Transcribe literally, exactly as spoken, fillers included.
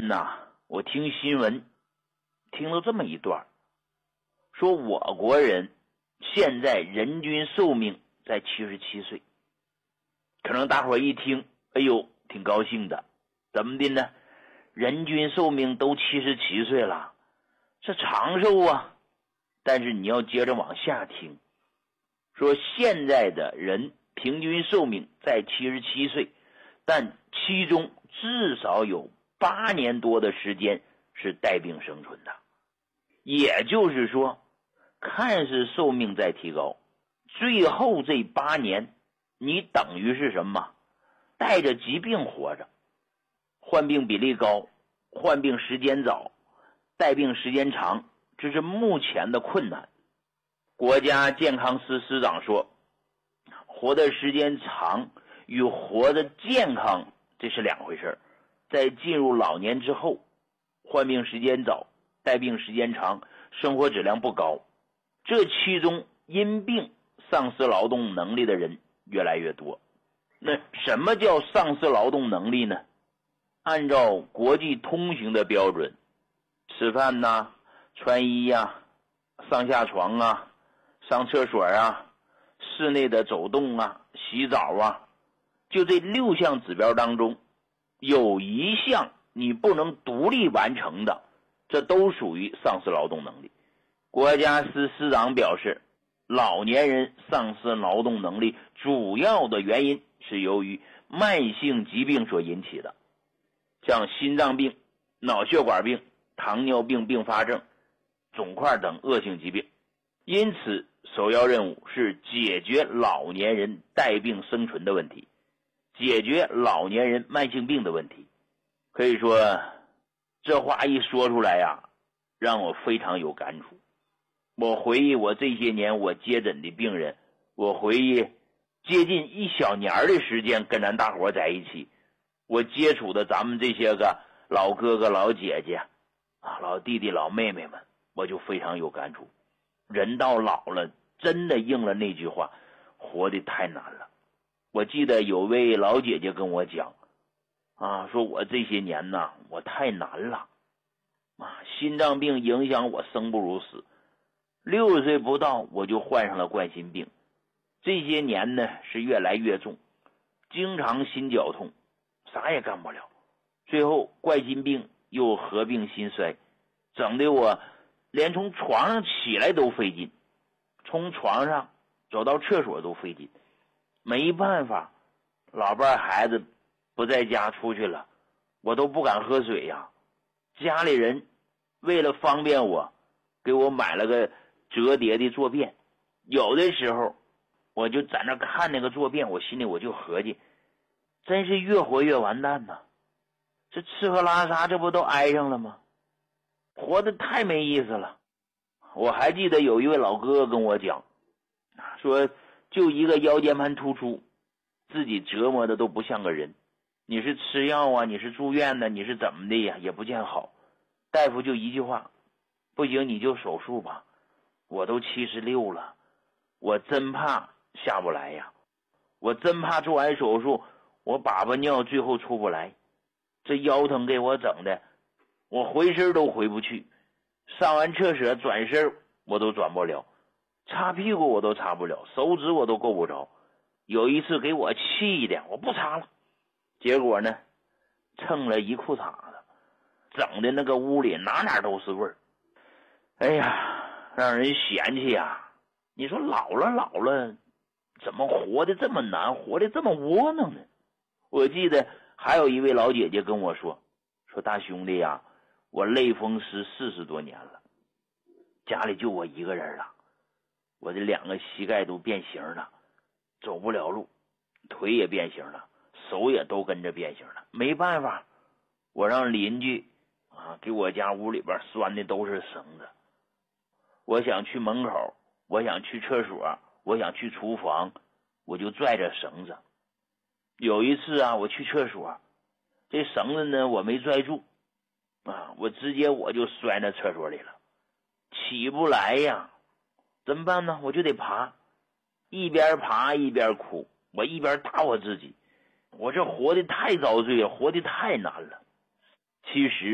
天呐，我听新闻听了这么一段，说我国人现在人均寿命在七十七岁。可能大伙一听，哎呦，挺高兴的。怎么的呢？人均寿命都七十七岁了，这长寿啊。但是你要接着往下听，说现在的人平均寿命在七十七岁，但其中至少有八年多的时间是带病生存的。也就是说，看似寿命在提高，最后这八年你等于是什么？带着疾病活着，患病比例高，患病时间早，带病时间长，这是目前的困难。国家健康司司长说，活的时间长与活的健康这是两回事。在进入老年之后，患病时间早，带病时间长，生活质量不高，这其中因病丧失劳动能力的人越来越多。那什么叫丧失劳动能力呢？按照国际通行的标准，吃饭呐、穿衣呀、上下床啊、上厕所啊、室内的走动啊、洗澡啊，就这六项指标当中，有一项你不能独立完成的，这都属于丧失劳动能力。国家司司长表示，老年人丧失劳动能力主要的原因是由于慢性疾病所引起的，像心脏病、脑血管病、糖尿病并发症、肿块等恶性疾病。因此首要任务是解决老年人带病生存的问题，解决老年人慢性病的问题。可以说这话一说出来呀，让我非常有感触。我回忆我这些年我接诊的病人，我回忆接近一小年的时间跟咱大伙在一起，我接触的咱们这些个老哥哥老姐姐啊，老弟弟老妹妹们，我就非常有感触。人到老了，真的应了那句话，活得太难了。我记得有位老姐姐跟我讲啊，说我这些年呢，我太难了啊，心脏病影响我生不如死，六十岁不到我就患上了冠心病，这些年呢是越来越重，经常心绞痛，啥也干不了，最后冠心病又合并心衰，整得我连从床上起来都费劲，从床上走到厕所都费劲。没办法，老伴孩子不在家出去了，我都不敢喝水呀。家里人为了方便我，给我买了个折叠的坐便，有的时候我就在那看那个坐便，我心里我就合计，真是越活越完蛋呐！这吃喝拉撒这不都挨上了吗？活得太没意思了。我还记得有一位老哥哥跟我讲，说就一个腰间盘突出，自己折磨的都不像个人。你是吃药啊，你是住院呢，你是怎么的呀，也不见好。大夫就一句话，不行你就手术吧。我都七十六了，我真怕下不来呀，我真怕做完手术我粑粑尿最后出不来，这腰疼给我整的，我回身都回不去，上完厕所转身我都转不了，擦屁股我都擦不了，手指我都够不着。有一次给我气的，我不擦了，结果呢蹭了一裤衩子，整的那个屋里哪哪都是味儿。哎呀，让人嫌弃呀！你说老了老了，怎么活得这么难，活得这么窝囊呢？我记得还有一位老姐姐跟我说，说大兄弟呀，我类风湿四十多年了，家里就我一个人了，我这两个膝盖都变形了，走不了路，腿也变形了，手也都跟着变形了，没办法，我让邻居啊给我家屋里边拴的都是绳子。我想去门口，我想去厕所，我想去厨房，我就拽着绳子。有一次啊，我去厕所，这绳子呢我没拽住啊，我直接我就摔那厕所里了，起不来呀，怎么办呢？我就得爬，一边爬一边哭，我一边打我自己，我这活得太遭罪了，活得太难了。其实